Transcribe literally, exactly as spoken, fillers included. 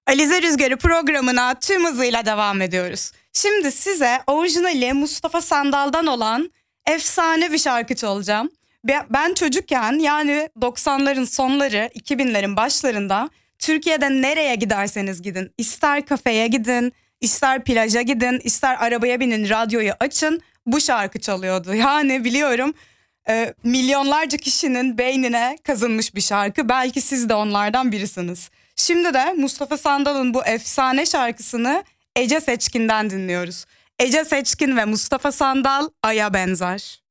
Alize Rüzgarı programına tüm hızıyla devam ediyoruz. Şimdi size orijinali Mustafa Sandal'dan olan efsane bir şarkı çalacağım. Ben çocukken, yani doksanların sonları, iki binlerin başlarında Türkiye'de nereye giderseniz gidin, ister kafeye gidin, ister plaja gidin, ister arabaya binin, radyoyu açın, bu şarkı çalıyordu. Yani biliyorum, e, milyonlarca kişinin beynine kazınmış bir şarkı. Belki siz de onlardan birisiniz. Şimdi de Mustafa Sandal'ın bu efsane şarkısını Ece Seçkin'den dinliyoruz. Ece Seçkin ve Mustafa Sandal, Ay'a Benzer.